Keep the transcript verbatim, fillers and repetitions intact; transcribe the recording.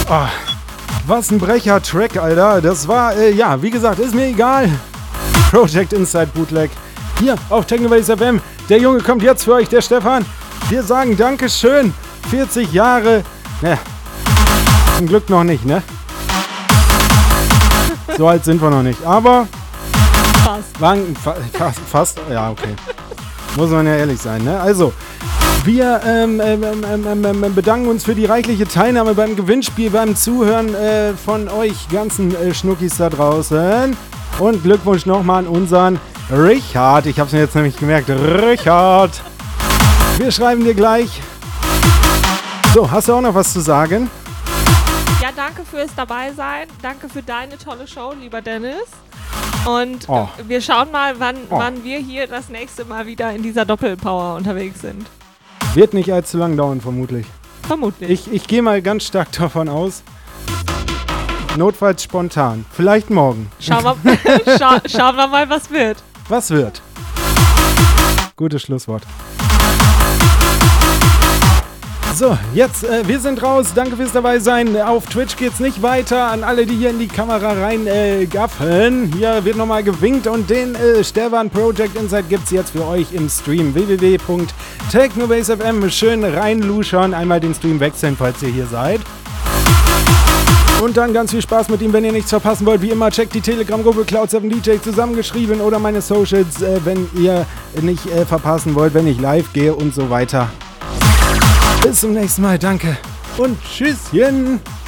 Oh, was ein Brecher-Track, Alter. Das war, äh, ja, wie gesagt, ist mir egal. Project Inside Bootleg. Hier auf Technobase F M. Der Junge kommt jetzt für euch, der Stefan. Wir sagen Dankeschön. vierzig Jahre. Ja, zum Glück noch nicht, ne? So alt sind wir noch nicht. Aber... Fast. Waren, fa fast, fast. Ja, okay. Muss man ja ehrlich sein, ne? Also... Wir ähm, ähm, ähm, ähm, bedanken uns für die reichliche Teilnahme beim Gewinnspiel, beim Zuhören äh, von euch ganzen äh, Schnuckis da draußen. Und Glückwunsch nochmal an unseren Richard. Ich habe es mir jetzt nämlich gemerkt. Richard. Wir schreiben dir gleich. So, hast du auch noch was zu sagen? Ja, danke fürs Dabeisein. Danke für deine tolle Show, lieber Dennis. Und oh. wir schauen mal, wann, oh. wann wir hier das nächste Mal wieder in dieser Doppelpower unterwegs sind. Wird nicht allzu lang dauern, vermutlich. Vermutlich. Ich, ich gehe mal ganz stark davon aus. Notfalls spontan. Vielleicht morgen. Schauen wir, scha schauen wir mal, was wird. Was wird? Gutes Schlusswort. So, jetzt, äh, wir sind raus. Danke fürs dabei sein. Auf Twitch geht's nicht weiter. An alle, die hier in die Kamera rein äh, gaffen. Hier wird nochmal gewinkt und den äh, Stefan Project Inside gibt's jetzt für euch im Stream. w w w punkt technobase punkt f m. Schön reinluschern. Einmal den Stream wechseln, falls ihr hier seid. Und dann ganz viel Spaß mit ihm, wenn ihr nichts verpassen wollt. Wie immer, checkt die Telegram-Gruppe Cloud seven D J zusammengeschrieben oder meine Socials, äh, wenn ihr nicht äh, verpassen wollt, wenn ich live gehe und so weiter. Bis zum nächsten Mal, danke und tschüsschen.